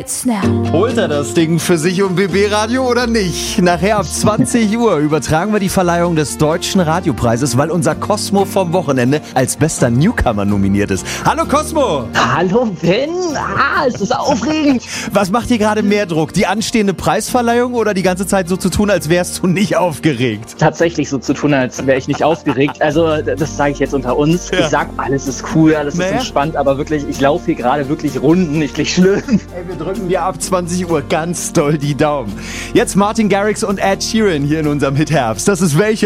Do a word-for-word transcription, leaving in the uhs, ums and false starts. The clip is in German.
Hits now. Holt er das Ding für sich um B B-Radio oder nicht? Nachher ab zwanzig Uhr übertragen wir die Verleihung des Deutschen Radiopreises, weil unser Cosmo vom Wochenende als bester Newcomer nominiert ist. Hallo Cosmo! Hallo Ben! Ah, ist das aufregend! Was macht dir gerade mehr Druck? Die anstehende Preisverleihung oder die ganze Zeit so zu tun, als wärst du nicht aufgeregt? Tatsächlich so zu tun, als wäre ich nicht aufgeregt. Also das sage ich jetzt unter uns. Ja. Ich sag, alles ist cool, alles Naja. ist entspannt, aber wirklich, ich laufe hier gerade wirklich Runden, ich krieg Schlöden. Ey, wir drücken dir ab zwanzig Uhr ganz doll die Daumen. Jetzt Martin Garrix und Ed Sheeran hier in unserem Hit Herbst. Das ist welcher?